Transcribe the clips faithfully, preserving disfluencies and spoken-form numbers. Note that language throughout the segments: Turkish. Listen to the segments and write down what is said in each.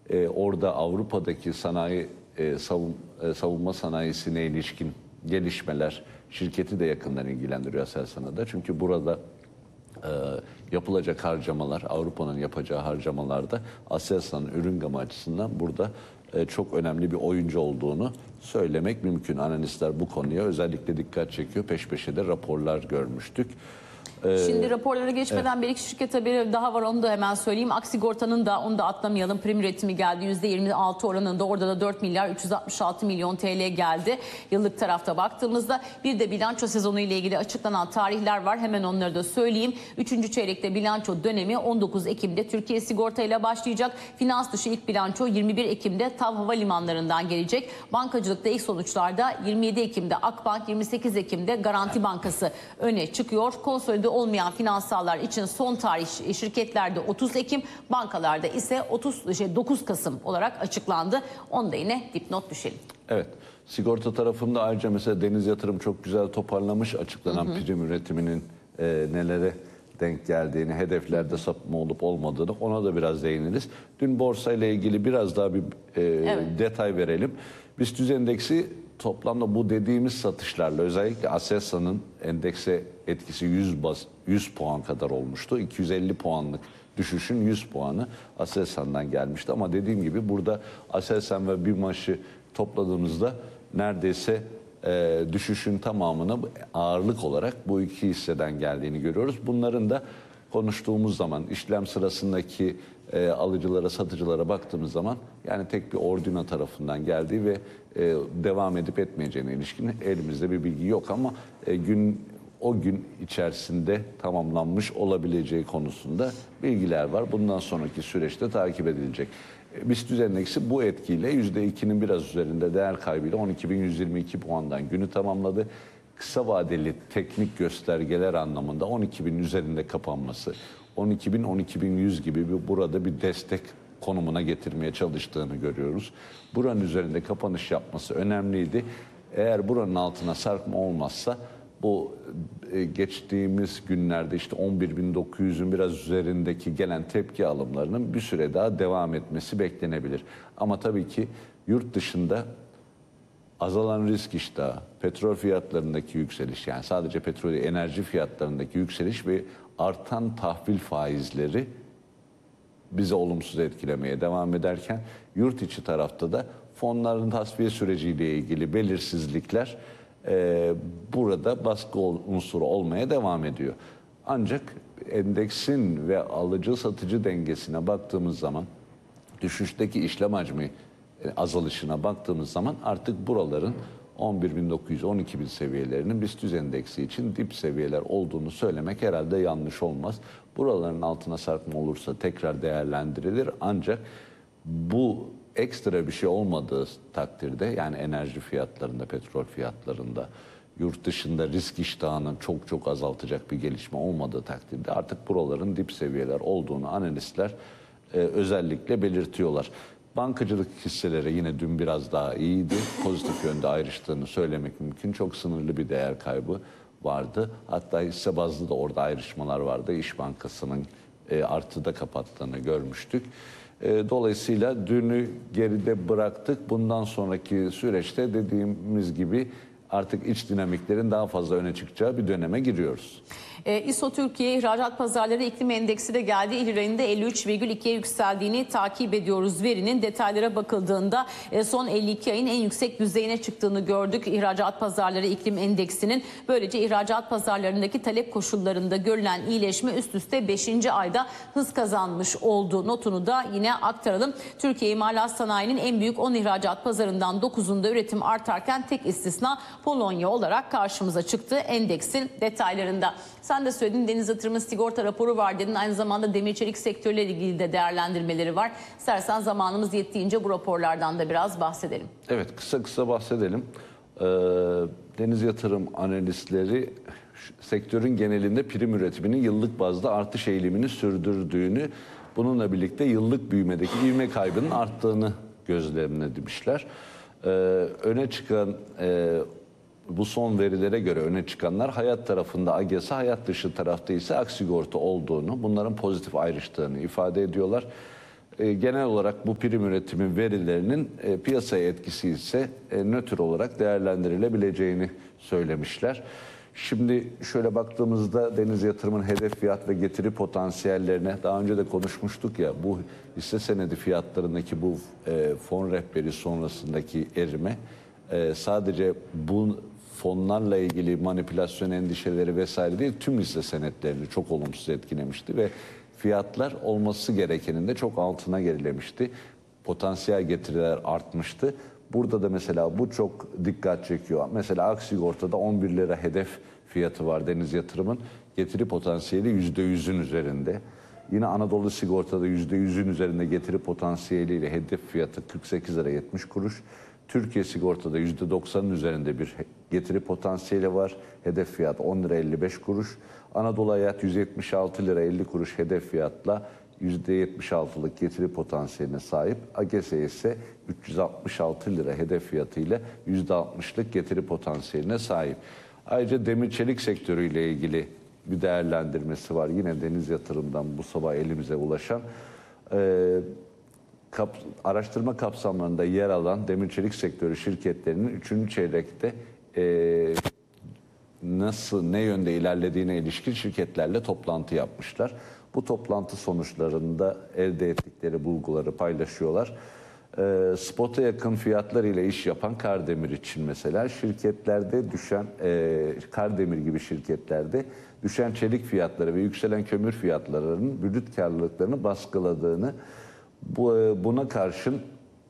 e, orada Avrupa'daki sanayi e, savun, e, savunma sanayisine ilişkin gelişmeler şirketi de yakından ilgilendiriyor Aselsan'ı da. Çünkü burada e, yapılacak harcamalar, Avrupa'nın yapacağı harcamalarda Aselsan'ın ürün gamı açısından burada e, çok önemli bir oyuncu olduğunu söylemek mümkün. Analistler bu konuya özellikle dikkat çekiyor. Peş peşe de raporlar görmüştük. Şimdi raporlara geçmeden evet. bir iki şirket haberi daha var, onu da hemen söyleyeyim. Aksigorta'nın da, onu da atlamayalım, prim üretimi geldi yüzde yirmi altı oranında, orada da dört milyar üç yüz altmış altı milyon T L geldi. Yıllık tarafta baktığımızda bir de bilanço sezonu ile ilgili açıklanan tarihler var, hemen onları da söyleyeyim. Üçüncü çeyrekte bilanço dönemi on dokuz Ekim'de Türkiye Sigorta ile başlayacak. Finans dışı ilk bilanço yirmi bir Ekim'de TAV Havalimanlarından gelecek. Bankacılıkta ilk sonuçlarda yirmi yedi Ekim'de Akbank, yirmi sekiz Ekim'de Garanti Bankası öne çıkıyor. Konsolide olmayan finansallar için son tarih şirketlerde otuz Ekim, bankalarda ise otuz, şey, dokuz Kasım olarak açıklandı. Onu da yine dipnot düşelim. Evet. Sigorta tarafında ayrıca mesela Deniz Yatırım çok güzel toparlamış açıklanan hı hı. prim üretiminin e, nelere denk geldiğini, hedeflerde sapma olup olmadığını, ona da biraz değiniriz. Dün borsayla ilgili biraz daha bir e, evet. detay verelim. BIST endeksi toplamda bu dediğimiz satışlarla, özellikle Aselsan'ın endekse etkisi yüz, baz, yüz puan kadar olmuştu. iki yüz elli puanlık düşüşün yüz puanı Aselsan'dan gelmişti. Ama dediğim gibi burada Aselsan ve BİMAŞ'ı topladığımızda neredeyse e, düşüşün tamamını ağırlık olarak bu iki hisseden geldiğini görüyoruz. Bunların da konuştuğumuz zaman işlem sırasındaki e, alıcılara, satıcılara baktığımız zaman yani tek bir ordina tarafından geldiği ve e, devam edip etmeyeceğine ilişkin elimizde bir bilgi yok ama e, gün o gün içerisinde tamamlanmış olabileceği konusunda bilgiler var. Bundan sonraki süreçte takip edilecek. BIST endeksi bu etkiyle yüzde ikinin biraz üzerinde değer kaybıyla on iki bin yüz yirmi iki puandan günü tamamladı. Kısa vadeli teknik göstergeler anlamında on iki binin üzerinde kapanması, on iki bin on iki bin yüz gibi bir, burada bir destek konumuna getirmeye çalıştığını görüyoruz. Buranın üzerinde kapanış yapması önemliydi. Eğer buranın altına sarkma olmazsa bu e, geçtiğimiz günlerde işte on bir bin dokuz yüzün biraz üzerindeki gelen tepki alımlarının bir süre daha devam etmesi beklenebilir. Ama tabii ki yurt dışında azalan risk iştahı, petrol fiyatlarındaki yükseliş, yani sadece petrol, enerji fiyatlarındaki yükseliş ve artan tahvil faizleri bizi olumsuz etkilemeye devam ederken yurt içi tarafta da fonların tasfiye süreciyle ilgili belirsizlikler e, burada baskı unsuru olmaya devam ediyor. Ancak endeksin ve alıcı satıcı dengesine baktığımız zaman, düşüşteki işlem hacmi azalışına baktığımız zaman artık buraların on bir bin dokuz yüz on iki bin seviyelerinin BIST endeksi için dip seviyeler olduğunu söylemek herhalde yanlış olmaz. Buraların altına sarkma olursa tekrar değerlendirilir, ancak bu ekstra bir şey olmadığı takdirde, yani enerji fiyatlarında, petrol fiyatlarında, yurt dışında risk iştahının çok çok azaltacak bir gelişme olmadığı takdirde artık buraların dip seviyeler olduğunu analistler e, özellikle belirtiyorlar. Bankacılık hisseleri yine dün biraz daha iyiydi. Pozitif yönde ayrıştığını söylemek mümkün. Çok sınırlı bir değer kaybı vardı. Hatta hisse bazlı da orada ayrışmalar vardı. İş Bankası'nın e, artıda kapattığını görmüştük. E, dolayısıyla dünü geride bıraktık. Bundan sonraki süreçte dediğimiz gibi artık iç dinamiklerin daha fazla öne çıkacağı bir döneme giriyoruz. E, İSO Türkiye İhracat Pazarları İklim Endeksi de geldi. İl ayında elli üç virgül ikiye yükseldiğini takip ediyoruz. Verinin detaylara bakıldığında e, son elli iki ayın en yüksek düzeyine çıktığını gördük. İhracat Pazarları İklim Endeksinin, böylece ihracat pazarlarındaki talep koşullarında görülen iyileşme üst üste beşinci ayda hız kazanmış olduğu notunu da yine aktaralım. Türkiye İmalat Sanayi'nin en büyük on ihracat pazarından dokuzunda üretim artarken tek istisna Polonya olarak karşımıza çıktı endeksin detaylarında. Sen de söyledin, Deniz Yatırım'ın sigorta raporu var dedin. Aynı zamanda demir çelik sektörüyle ilgili de değerlendirmeleri var. İstersen zamanımız yettiğince bu raporlardan da biraz bahsedelim. Evet, kısa kısa bahsedelim. Ee, Deniz Yatırım analistleri sektörün genelinde prim üretiminin yıllık bazda artış eğilimini sürdürdüğünü, bununla birlikte yıllık büyümedeki ivme kaybının arttığını gözlemlemişler. Ee, öne çıkan e, bu son verilere göre öne çıkanlar hayat tarafında AGESA, hayat dışı tarafta ise Aksigorta olduğunu, bunların pozitif ayrıştığını ifade ediyorlar. E, genel olarak bu prim üretimi verilerinin e, piyasaya etkisi ise e, nötr olarak değerlendirilebileceğini söylemişler. Şimdi şöyle baktığımızda Deniz Yatırım'ın hedef fiyat ve getiri potansiyellerine daha önce de konuşmuştuk ya, bu hisse senedi fiyatlarındaki bu e, fon rehberi sonrasındaki erime e, sadece bu fonlarla ilgili manipülasyon endişeleri vesaire değil, tüm hisse senetlerini çok olumsuz etkilemişti ve fiyatlar olması gerekenin de çok altına gerilemişti. Potansiyel getiriler artmıştı. Burada da mesela bu çok dikkat çekiyor. Mesela Aksigorta'da on bir lira hedef fiyatı var Deniz Yatırım'ın. Getiri potansiyeli yüzde yüzün üzerinde. Yine Anadolu Sigorta'da yüzde yüzün üzerinde getiri potansiyeliyle hedef fiyatı kırk sekiz lira yetmiş kuruş. Türkiye Sigorta'da yüzde doksanın üzerinde bir getiri potansiyeli var. Hedef fiyat on lira elli beş kuruş. Anadolu Hayat yüz yetmiş altı lira elli kuruş hedef fiyatla yüzde yetmiş altılık getiri potansiyeline sahip. AGESE ise üç yüz altmış altı lira hedef fiyatıyla yüzde altmışlık getiri potansiyeline sahip. Ayrıca demir çelik sektörüyle ilgili bir değerlendirmesi var. Yine Deniz Yatırım'dan bu sabah elimize ulaşan. Ee, kap, araştırma kapsamlarında yer alan demir çelik sektörü şirketlerinin üçüncü çeyrekte e, nasıl, ne yönde ilerlediğine ilişkin şirketlerle toplantı yapmışlar. Bu toplantı sonuçlarında elde ettikleri bulguları paylaşıyorlar. E, spota yakın fiyatlar ile iş yapan Kardemir için mesela şirketlerde düşen, e, Kardemir gibi şirketlerde düşen çelik fiyatları ve yükselen kömür fiyatlarının brüt karlılıklarını baskıladığını, bu, buna karşın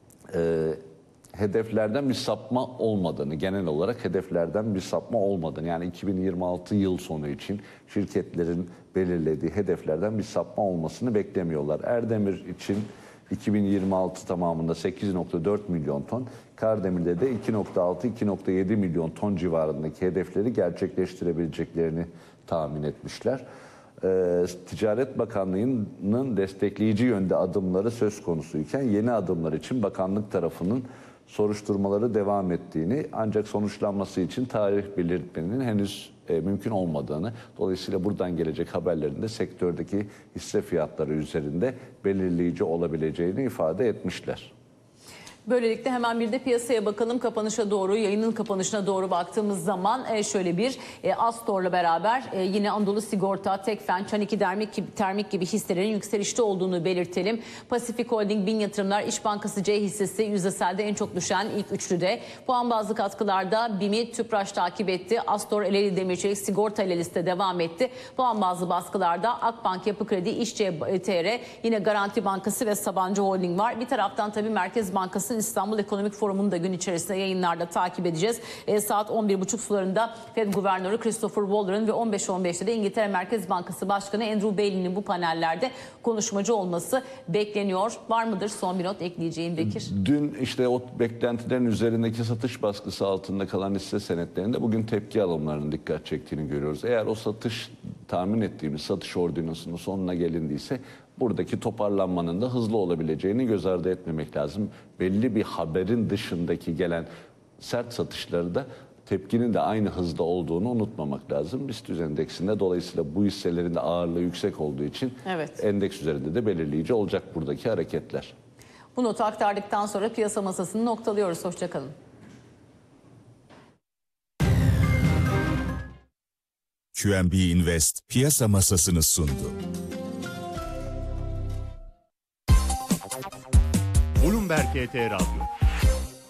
e, hedeflerden bir sapma olmadığını, genel olarak hedeflerden bir sapma olmadığını, yani iki bin yirmi altı yıl sonu için şirketlerin belirlediği hedeflerden bir sapma olmasını beklemiyorlar. Erdemir için iki bin yirmi altı tamamında sekiz nokta dört milyon ton, Kardemir'de de iki nokta altı iki nokta yedi milyon ton civarındaki hedefleri gerçekleştirebileceklerini tahmin etmişler. Ee, Ticaret Bakanlığı'nın destekleyici yönde adımları söz konusuyken yeni adımlar için bakanlık tarafının soruşturmaları devam ettiğini, ancak sonuçlanması için tarih belirtmenin henüz e, mümkün olmadığını, dolayısıyla buradan gelecek haberlerin de sektördeki hisse fiyatları üzerinde belirleyici olabileceğini ifade etmişler. Böylelikle hemen bir de piyasaya bakalım, kapanışa doğru, yayının kapanışına doğru baktığımız zaman e, şöyle bir e, Astor'la beraber e, yine Anadolu Sigorta, Tekfen, Çaniki Termik gibi, termik gibi hisselerin yükselişte olduğunu belirtelim. Pasifik Holding, Bin Yatırımlar, İş Bankası C hissesi yüzdeselde en çok düşen ilk üçlüde. Puan bazlı katkılarda BİM'i, Tüpraş takip etti. Astor, Ereğli Demirçelik, Sigorta ile liste devam etti. Puan bazlı baskılarda Akbank, Yapı Kredi, İşçi T R, yine Garanti Bankası ve Sabancı Holding var. Bir taraftan tabii Merkez Bankası İstanbul Ekonomik Forumu'nu da gün içerisinde yayınlarda takip edeceğiz. E, saat on bir buçuk sularında Fed Guvernörü Christopher Waller'ın ve on beş on beşte de İngiltere Merkez Bankası Başkanı Andrew Bailey'nin bu panellerde konuşmacı olması bekleniyor. Var mıdır son bir not ekleyeceğin Bekir? Dün işte o beklentilerin üzerindeki satış baskısı altında kalan hisse senetlerinde bugün tepki alımlarının dikkat çektiğini görüyoruz. Eğer o satış, tahmin ettiğimiz satış ordinasının sonuna gelindiyse buradaki toparlanmanın da hızlı olabileceğini göz ardı etmemek lazım. Belli bir haberin dışındaki gelen sert satışları da tepkinin de aynı hızda olduğunu unutmamak lazım. BIST endeksinde dolayısıyla bu hisselerin de ağırlığı yüksek olduğu için Evet. endeks üzerinde de belirleyici olacak buradaki hareketler. Bu notu aktardıktan sonra piyasa masasını noktalıyoruz. Hoşçakalın. Q N B Invest piyasa masasını sundu. Bloomberg H T Radyo.